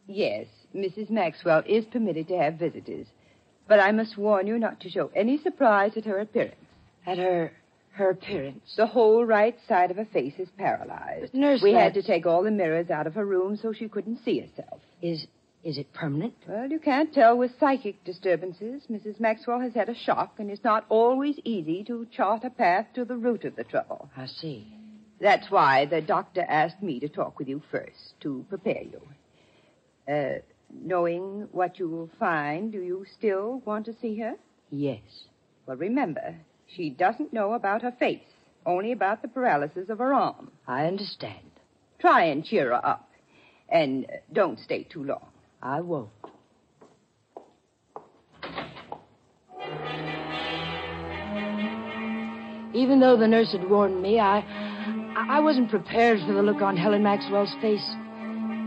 Yes, Mrs. Maxwell is permitted to have visitors. But I must warn you not to show any surprise at her appearance. At her appearance? The whole right side of her face is paralyzed. But Nurse, we had to take all the mirrors out of her room so she couldn't see herself. Is it permanent? Well, you can't tell with psychic disturbances. Mrs. Maxwell has had a shock, and it's not always easy to chart a path to the root of the trouble. I see. That's why the doctor asked me to talk with you first, to prepare you. Knowing what you will find, do you still want to see her? Yes. Well, remember, she doesn't know about her face, only about the paralysis of her arm. I understand. Try and cheer her up, and don't stay too long. I won't. Even though the nurse had warned me, I wasn't prepared for the look on Helen Maxwell's face.